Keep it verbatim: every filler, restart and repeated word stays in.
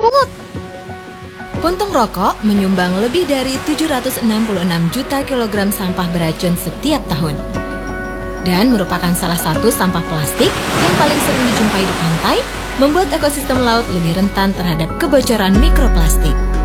takut. Puntung rokok menyumbang lebih dari tujuh ratus enam puluh enam juta kilogram sampah beracun setiap tahun. Dan merupakan salah satu sampah plastik yang paling sering dijumpai di pantai, membuat ekosistem laut lebih rentan terhadap kebocoran mikroplastik.